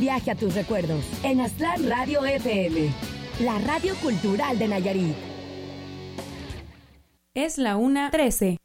viaje a tus recuerdos en Aztlán Radio FM, la radio cultural de Nayarit. Es la 1:13.